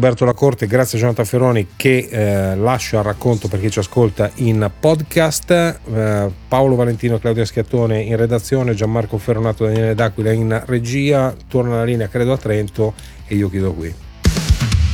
Roberto Lacorte, grazie a Jonathan Ferroni che lascia il racconto per chi ci ascolta in podcast, Paolo Valentino, Claudia Schiattone in redazione, Gianmarco Ferronato, Daniele D'Aquila in regia. Torna la linea credo a Trento e io chiudo qui.